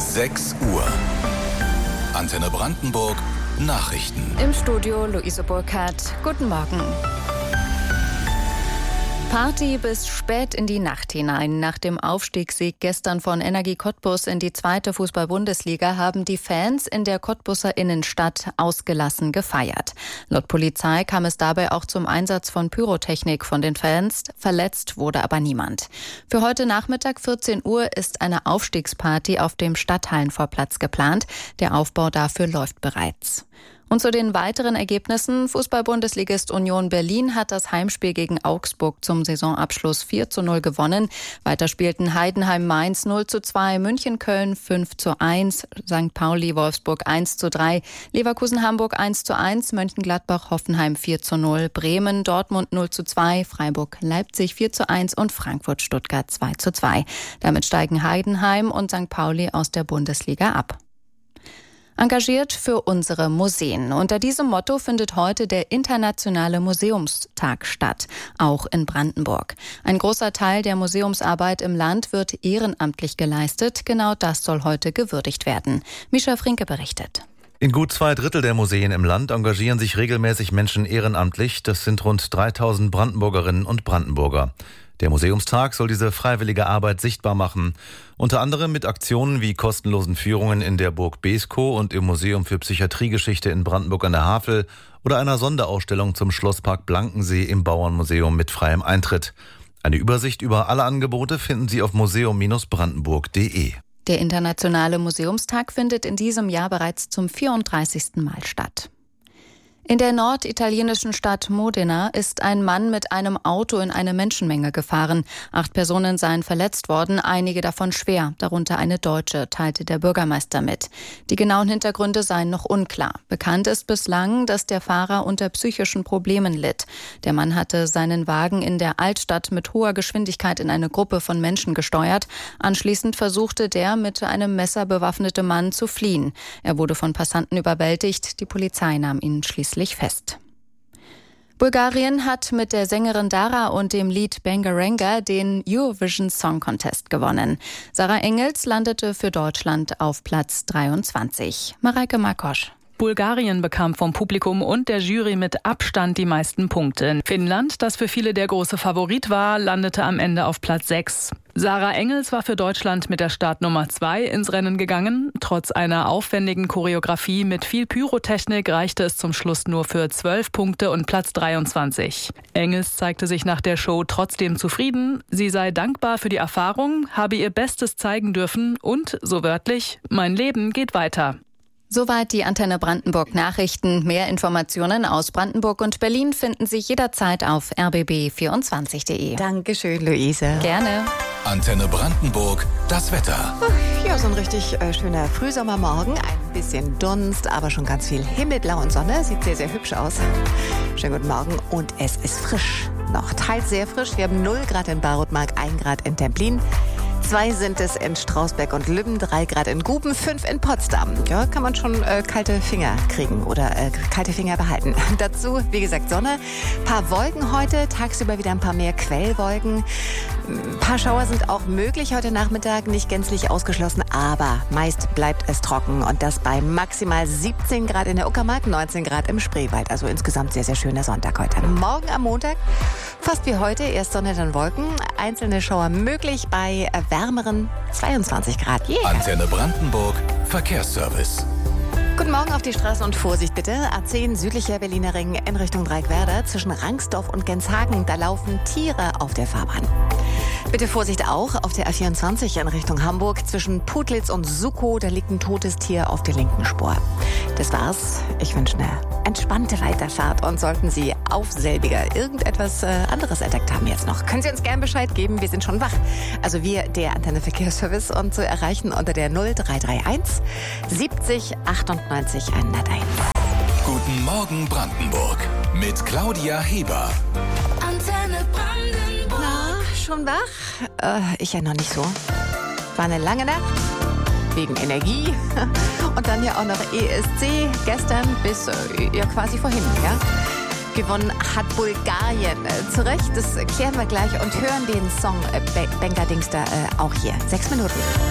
6 Uhr. Antenne Brandenburg Nachrichten. Im Studio Luise Burkhardt. Guten Morgen. Party bis spät in die Nacht hinein. Nach dem Aufstiegssieg gestern von Energie Cottbus in die 2. Fußball-Bundesliga haben die Fans in der Cottbuser Innenstadt ausgelassen gefeiert. Laut Polizei kam es dabei auch zum Einsatz von Pyrotechnik von den Fans. Verletzt wurde aber niemand. Für heute Nachmittag 14 Uhr ist eine Aufstiegsparty auf dem Stadthallenvorplatz geplant. Der Aufbau dafür läuft bereits. Und zu den weiteren Ergebnissen. Fußball-Bundesligist Union Berlin hat das Heimspiel gegen Augsburg zum Saisonabschluss 4:0 gewonnen. Weiter spielten Heidenheim-Mainz 0:2, München-Köln 5:1, St. Pauli-Wolfsburg 1:3, Leverkusen-Hamburg 1:1, Mönchengladbach-Hoffenheim 4:0, Bremen-Dortmund 0:2, Freiburg-Leipzig 4:1 und Frankfurt-Stuttgart 2:2. Damit steigen Heidenheim und St. Pauli aus der Bundesliga ab. Engagiert für unsere Museen. Unter diesem Motto findet heute der Internationale Museumstag statt, auch in Brandenburg. Ein großer Teil der Museumsarbeit im Land wird ehrenamtlich geleistet. Genau das soll heute gewürdigt werden. Mischa Frinke berichtet. In gut 2/3 der Museen im Land engagieren sich regelmäßig Menschen ehrenamtlich. Das sind rund 3000 Brandenburgerinnen und Brandenburger. Der Museumstag soll diese freiwillige Arbeit sichtbar machen. Unter anderem mit Aktionen wie kostenlosen Führungen in der Burg Beeskow und im Museum für Psychiatriegeschichte in Brandenburg an der Havel oder einer Sonderausstellung zum Schlosspark Blankensee im Bauernmuseum mit freiem Eintritt. Eine Übersicht über alle Angebote finden Sie auf museum-brandenburg.de. Der Internationale Museumstag findet in diesem Jahr bereits zum 34. Mal statt. In der norditalienischen Stadt Modena ist ein Mann mit einem Auto in eine Menschenmenge gefahren. 8 Personen seien verletzt worden, einige davon schwer, darunter eine Deutsche, teilte der Bürgermeister mit. Die genauen Hintergründe seien noch unklar. Bekannt ist bislang, dass der Fahrer unter psychischen Problemen litt. Der Mann hatte seinen Wagen in der Altstadt mit hoher Geschwindigkeit in eine Gruppe von Menschen gesteuert. Anschließend versuchte der mit einem Messer bewaffnete Mann zu fliehen. Er wurde von Passanten überwältigt. Die Polizei nahm ihn schließlich fest. Bulgarien hat mit der Sängerin Dara und dem Lied Bangaranga den Eurovision Song Contest gewonnen. Sarah Engels landete für Deutschland auf Platz 23. Mareike Markosch. Bulgarien bekam vom Publikum und der Jury mit Abstand die meisten Punkte. Finnland, das für viele der große Favorit war, landete am Ende auf Platz 6. Sarah Engels war für Deutschland mit der Startnummer 2 ins Rennen gegangen. Trotz einer aufwendigen Choreografie mit viel Pyrotechnik reichte es zum Schluss nur für 12 Punkte und Platz 23. Engels zeigte sich nach der Show trotzdem zufrieden. Sie sei dankbar für die Erfahrung, habe ihr Bestes zeigen dürfen und, so wörtlich, mein Leben geht weiter. Soweit die Antenne Brandenburg Nachrichten. Mehr Informationen aus Brandenburg und Berlin finden Sie jederzeit auf rbb24.de. Dankeschön, Luise. Gerne. Antenne Brandenburg, das Wetter. Ja, so ein richtig schöner Frühsommermorgen. Ein bisschen Dunst, aber schon ganz viel Himmelblau und Sonne. Sieht sehr, sehr hübsch aus. Schönen guten Morgen und es ist frisch. Noch teils sehr frisch. Wir haben 0 Grad in Barotmark, 1 Grad in Templin. 2 sind es in Strausberg und Lübben, 3 Grad in Guben, 5 in Potsdam. Ja, kann man schon kalte Finger kriegen oder kalte Finger behalten. Dazu, wie gesagt, Sonne. Ein paar Wolken heute, tagsüber wieder ein paar mehr Quellwolken. Ein paar Schauer sind auch möglich heute Nachmittag, nicht gänzlich ausgeschlossen, aber meist bleibt es trocken. Und das bei maximal 17 Grad in der Uckermark, 19 Grad im Spreewald. Also insgesamt sehr, sehr schöner Sonntag heute. Morgen am Montag, fast wie heute, erst Sonne, dann Wolken. Einzelne Schauer möglich bei wärmeren 22 Grad. Yeah. Antenne Brandenburg, Verkehrsservice. Guten Morgen auf die Straßen und Vorsicht bitte. A10 südlicher Berliner Ring in Richtung Dreieckwerder zwischen Rangsdorf und Genshagen. Da laufen Tiere auf der Fahrbahn. Bitte Vorsicht auch auf der A24 in Richtung Hamburg zwischen Putlitz und Sukow. Da liegt ein totes Tier auf der linken Spur. Das war's. Ich wünsche eine entspannte Weiterfahrt und sollten Sie auf selbiger irgendetwas anderes entdeckt haben jetzt noch, können Sie uns gerne Bescheid geben. Wir sind schon wach. Also wir, der Antenne Verkehrsservice, und zu erreichen unter der 0331 70 98 101. Guten Morgen Brandenburg mit Claudia Heber. Antenne Brandenburg. Na, schon wach? Ich ja noch nicht so. War eine lange Nacht. Wegen Energie. Und dann ja auch noch ESC. Gestern bis ja quasi vorhin, ja. Gewonnen hat Bulgarien. Zu Recht, das klären wir gleich und hören den Song Bangaranga auch hier. 6 Minuten.